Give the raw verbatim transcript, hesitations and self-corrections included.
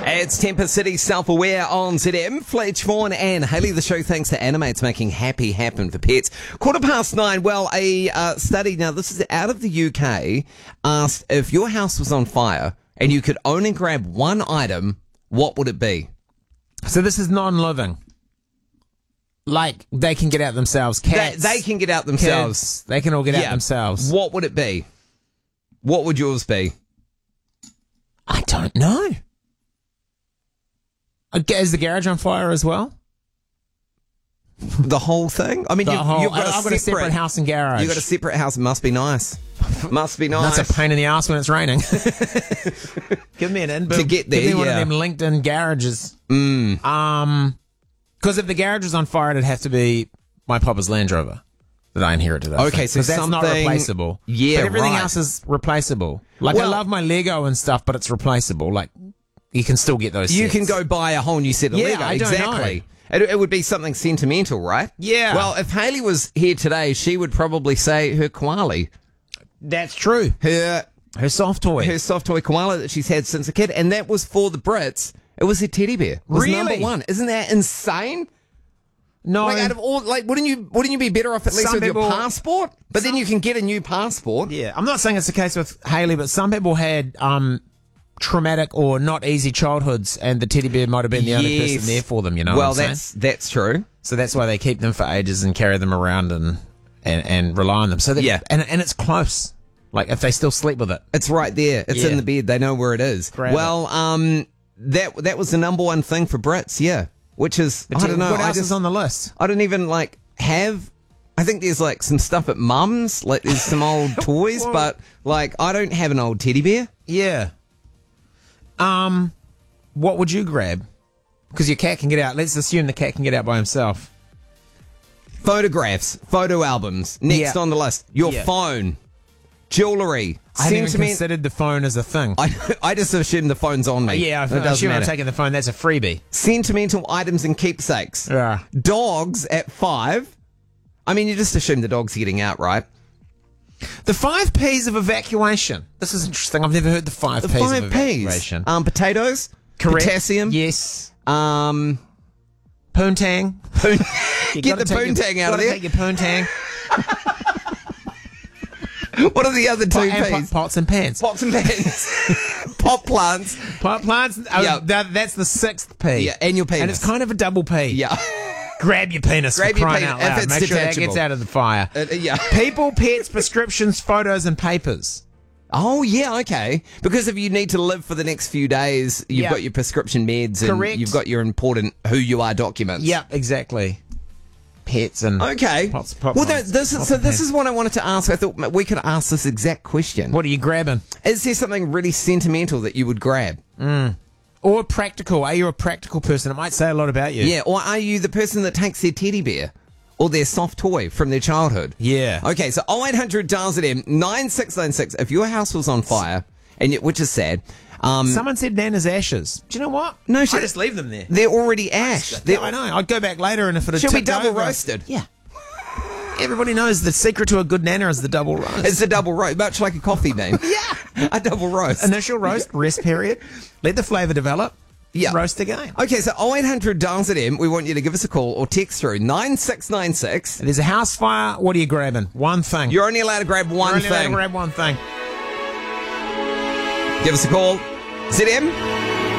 It's Temper City Self-Aware on Z M. Fletch, Vaughan and Hayley. The show thanks to Animates, making happy happen for pets. Quarter past nine. Well, a uh, study, now this is out of the U K, asked if your house was on fire and you could only grab one item, what would it be? So this is non-living. Like, they can get out themselves. Cats. They, they can get out themselves. Kids, they can all get Yeah. out themselves. What would it be? What would yours be? I don't know. Uh, Is the garage on fire as well? The whole thing? I mean, The you've, whole, you've got, I- a I've got a separate, separate house and garage. You've got a separate house. It must be nice. Must be nice. That's a pain in the ass when it's raining. Give me an in. To get there, Give me one yeah. of them LinkedIn garages. Mm. Um, because if the garage was on fire, it'd have to be my papa's Land Rover that I inherited. I Okay, think. so 'Cause that's not something- replaceable. Yeah, but everything right. else is replaceable. Like, I Well- love my Lego and stuff, but it's replaceable. Like, you can still get those. You sets. can go buy a whole new set of Yeah, Lego. I don't exactly. It, it would be something sentimental, right? Yeah. Well, if Hayley was here today, she would probably say her koala, That's true. her Her soft toy. her soft toy koala that she's had since a kid, and that was for the Brits. It was her teddy bear. It was Really? number one. Isn't that insane? no, Like out of all, like wouldn't you wouldn't you be better off at least Some with people- your passport? But then you can get a new passport. yeah, I'm not saying it's the case with Hayley, but some people had um, traumatic or not easy childhoods, and the teddy bear might have been the only Yes. person there for them. You know, Well, what I'm that's saying? that's true. So that's why they keep them for ages and carry them around and and, and rely on them. So that, Yeah. and and it's close. Like if they still sleep with it. It's right there. It's Yeah. in the bed. They know where it is. Grab well, um, that that was the number one thing for Brits. Yeah, which is I don't know. What I else just is on the list? I don't even like have. I think there's like some stuff at mum's. Like there's some old toys, Well- but like I don't have an old teddy bear. Yeah. Um, what would you grab? Because your cat can get out. Let's assume the cat can get out by himself. Photographs, photo albums. Next Yeah. on the list, your Yeah. phone, jewellery, I haven't even sentiment. considered the phone as a thing. I, I just assume the phone's on me. yeah, it I doesn't assume I'm matter. taking the phone. That's a freebie. Sentimental items and keepsakes. Yeah. Dogs at five. I mean, you just assume the dog's getting out, right? The five P's of evacuation. This is interesting. I've never heard the five The P's five of P's. evacuation. Um, potatoes, Correct. potassium, Yes. um, Poontang. poon- You get gotta the take your- poontang out of gotta there. Take your poontang. What are the other two Pot, and pot, P's? pots and pans. Pots and pans, pot plants. Pot plants. Oh, Yeah. that, that's the sixth P. Yeah, and your penis. And it's kind of a double P. Yeah, Grab your penis. Grab for your crying penis, out if loud. it's Make sure that detachable. gets out of the fire. Uh, yeah. People, pets, prescriptions, photos, and papers. Oh yeah, okay. Because if you need to live for the next few days, you've Yeah. got your prescription meds and Correct. you've got your important who you are documents. Yeah, exactly. Pets and Okay. Pots- pot well, plants, that, this is, pots so and this pans. is what I wanted to ask. I thought we could ask this exact question. What are you grabbing? Is there something really sentimental that you would grab? Or practical? Are you a practical person? It might say a lot about you. Yeah, or are you the person that takes their teddy bear or their soft toy from their childhood? Yeah. Okay, so oh eight hundred dials at M nine six nine six. If your house was on fire, and yet, which is sad, um, Someone said Nana's ashes. Do you know what? No, I she- just leave them there. they're already ash. Yeah, They're, I know. I'd go back later and if it had she'll be tipped double over- roasted. Yeah. Everybody knows the secret to a good Nana is the double roast. It's a double roast, much like a coffee bean. Yeah, a double roast. Initial roast, rest period. Let the flavour develop. Yeah. Roast again. Okay, so oh eight hundred dials at M. We want you to give us a call or text through nine six nine six. There's a house fire. What are you grabbing? One thing. You're only allowed to grab one You're only allowed thing. to grab one thing. Give us a call. Z M.